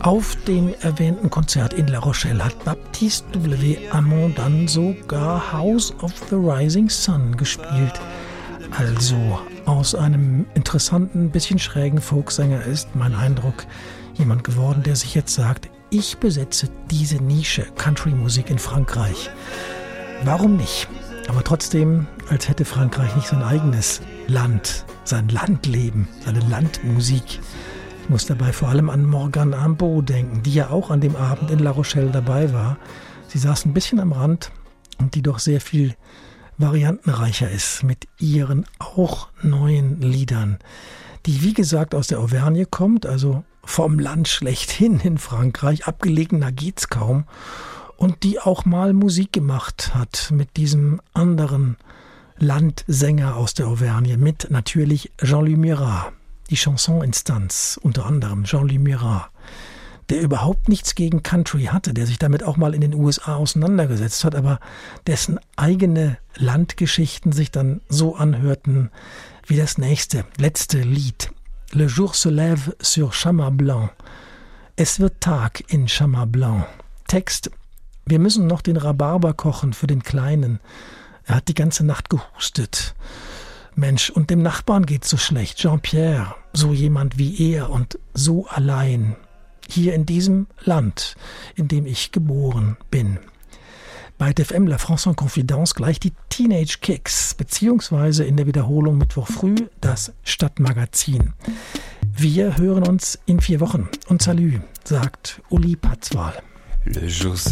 Auf dem erwähnten Konzert in La Rochelle hat Baptiste W. Hamon dann sogar House of the Rising Sun gespielt. Also aus einem interessanten, bisschen schrägen Folksänger ist mein Eindruck jemand geworden, der sich jetzt sagt, ich besetze diese Nische Country-Musik in Frankreich. Warum nicht? Aber trotzdem, als hätte Frankreich nicht sein eigenes Land, sein Landleben, seine Landmusik. Ich muss dabei vor allem an Morgane Imbeau denken, die ja auch an dem Abend in La Rochelle dabei war. Sie saß ein bisschen am Rand und die doch sehr viel variantenreicher ist mit ihren auch neuen Liedern, die wie gesagt aus der Auvergne kommt, also vom Land schlechthin in Frankreich, abgelegener geht's kaum, und die auch mal Musik gemacht hat mit diesem anderen Landsänger aus der Auvergne, mit natürlich Jean-Louis Murat. Die Chanson Instance, unter anderem Jean-Louis Murat, der überhaupt nichts gegen Country hatte, der sich damit auch mal in den USA auseinandergesetzt hat, aber dessen eigene Landgeschichten sich dann so anhörten wie das letzte Lied. Le jour se lève sur Chamas Blanc. Es wird Tag in Chamas Blanc. Text: Wir müssen noch den Rhabarber kochen für den Kleinen. Er hat die ganze Nacht gehustet. Mensch, und dem Nachbarn geht's so schlecht. Jean-Pierre, so jemand wie er und so allein. Hier in diesem Land, in dem ich geboren bin. Bei FM La France en Confidence gleich die Teenage Kicks, beziehungsweise in der Wiederholung Mittwoch früh das Stadtmagazin. Wir hören uns in 4 Wochen. Und Salü, sagt Uli Patzwal. Le jour se